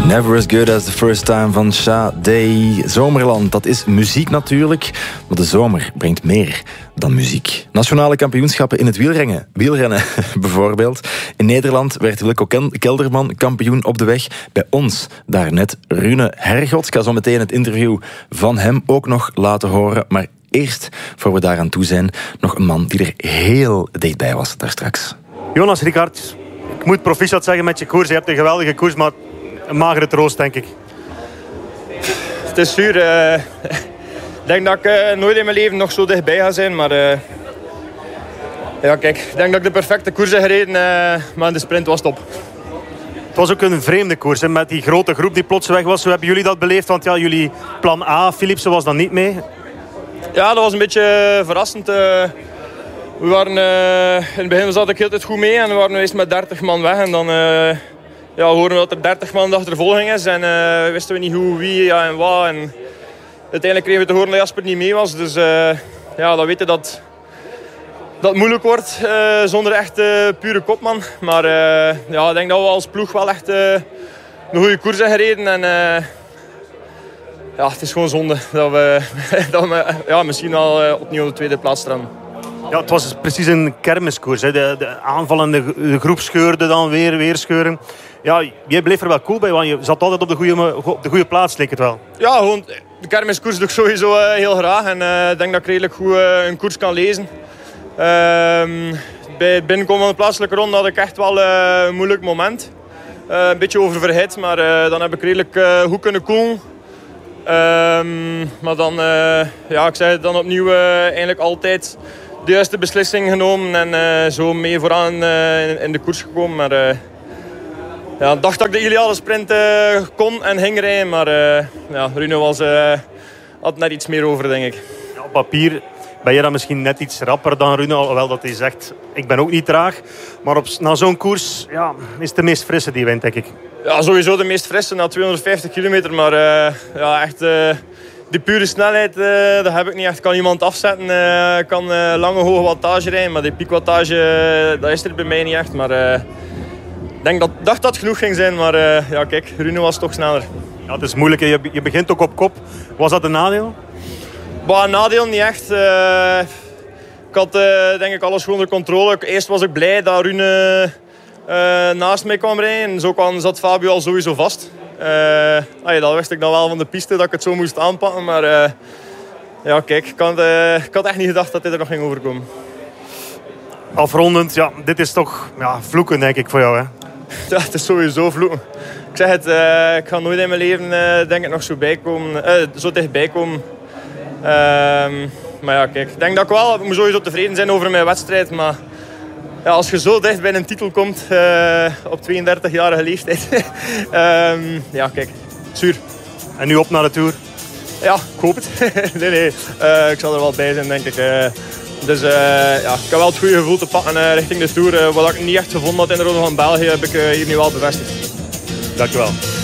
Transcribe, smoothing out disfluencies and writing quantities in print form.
Never as good as the first time van Sade. Zomerland, dat is muziek natuurlijk. Maar de zomer brengt meer dan muziek. Nationale kampioenschappen in het wielrennen bijvoorbeeld. In Nederland werd Wilco Kelderman kampioen op de weg. Bij ons daarnet Rune Hergots. Ik ga zo meteen het interview van hem ook nog laten horen. Maar eerst, voor we daaraan toe zijn, nog een man die er heel dichtbij was daar straks. Jonas Rickaert, ik moet proficiat zeggen met je koers. Je hebt een geweldige koers, maar een magere troost, denk ik. Het is zuur. Ik denk dat ik nooit in mijn leven nog zo dichtbij ga zijn. Maar ja, kijk, ik denk dat ik de perfecte koers heb gereden. Maar in de sprint was het op. Het was ook een vreemde koers, hè, met die grote groep die plots weg was. Hoe hebben jullie dat beleefd? Want ja, jullie plan A, Philipsen, was dan niet mee. Ja, dat was een beetje verrassend. We waren, in het begin zat ik heel tijd goed mee. En we waren eerst met 30 man weg. En dan horen we dat er 30 man de achtervolging is. En wisten we niet hoe, wie en wat. En uiteindelijk kregen we te horen dat Jasper niet mee was. Dus dan weten dat het moeilijk wordt zonder echt pure kopman. Maar ik denk dat we als ploeg wel echt een goede koers hebben gereden. En het is gewoon zonde dat we misschien wel opnieuw op de tweede plaats staan. Ja, het was precies een kermiskoers. Hè. De aanvallende de groep scheurde dan weer scheuren. Ja, jij bleef er wel cool bij, want je zat altijd op de goede plaats, leek het wel. Ja, gewoon de kermiskoers doe ik sowieso heel graag. En ik denk dat ik redelijk goed een koers kan lezen. Bij het binnenkomen van de plaatselijke ronde had ik echt wel een moeilijk moment. Een beetje oververhit, maar dan heb ik redelijk goed kunnen koelen. Maar dan, ik zeg het dan opnieuw, eigenlijk altijd de juiste beslissing genomen en zo mee vooraan in de koers gekomen. Maar ik dacht dat ik de ideale sprint kon en ging rijden, maar Rune had net iets meer over, denk ik. Ja, op papier ben je dan misschien net iets rapper dan Rune, alhoewel dat hij zegt, ik ben ook niet traag. Maar na zo'n koers is het de meest frisse die wint, denk ik. Ja, sowieso de meest frisse na 250 kilometer, maar echt... Die pure snelheid, dat heb ik niet echt. Kan iemand afzetten, kan lange hoge wattage rijden. Maar die piekwattage, dat is er bij mij niet echt. Maar ik dacht dat het genoeg ging zijn. Maar kijk, Rune was toch sneller. Ja, het is moeilijk. Je begint ook op kop. Was dat een nadeel? Een nadeel niet echt. Ik had denk ik alles gewoon onder controle. Eerst was ik blij dat Rune naast mij kwam rijden. En zo zat Fabio al sowieso vast. Dat wist ik dan wel van de piste dat ik het zo moest aanpakken. Maar kijk, ik had echt niet gedacht dat dit er nog ging overkomen. Afrondend, dit is toch vloeken, denk ik, voor jou, hè? Ja, het is sowieso vloeken. Ik zeg het, ik ga nooit in mijn leven denk ik nog zo dichtbij komen. Maar kijk, ik denk dat ik moet sowieso tevreden zijn over mijn wedstrijd. Maar als je zo dicht bij een titel komt op 32-jarige leeftijd. Kijk, zuur. En nu op naar de Tour? Ja, ik hoop het. nee. Ik zal er wel bij zijn, denk ik. Dus ik heb wel het goede gevoel te pakken richting de Tour. Wat ik niet echt gevonden had in de Ronde van België, heb ik hier nu wel bevestigd. Dank je wel.